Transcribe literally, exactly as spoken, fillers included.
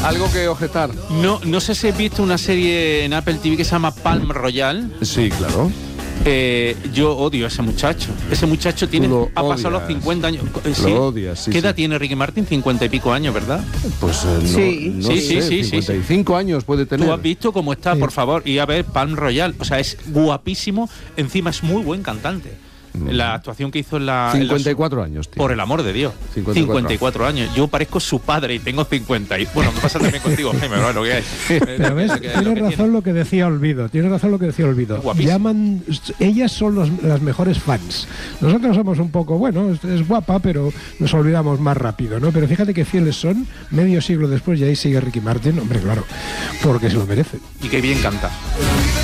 ¿Algo que objetar? No, no sé si has visto una serie en Apple T V que se llama Palm Royal. Sí, claro. Eh, yo odio a ese muchacho. Ese muchacho tiene ha pasado los cincuenta años. Lo ¿Sí? odias, sí, ¿Qué edad sí. tiene Ricky Martin? cincuenta y pico años, ¿verdad? Pues eh, no, Sí. no Sí, sé, sí, sí, cincuenta y cinco años puede tener. Tú has visto cómo está, Sí. por favor, y a ver Palm Royal. O sea, es guapísimo. Encima es muy buen cantante. La actuación que hizo en la... en la- cincuenta y cuatro años, tío. Por el amor de Dios. cincuenta y cuatro. cincuenta y cuatro años. Yo parezco su padre y tengo cincuenta. Y, bueno, me pasa también contigo, Jaime. Bueno, ¿qué hay? Pero ves, Lo que- lo tiene que razón tiene. lo que decía Olvido, tiene razón lo que decía Olvido. Guapísimo. Llaman, ellas son los- las mejores fans. Nosotros somos un poco, bueno, es, es guapa, pero nos olvidamos más rápido, ¿no? Pero fíjate qué fieles son, medio siglo después y ahí sigue Ricky Martin, hombre, claro, porque se lo merece. Y qué bien canta.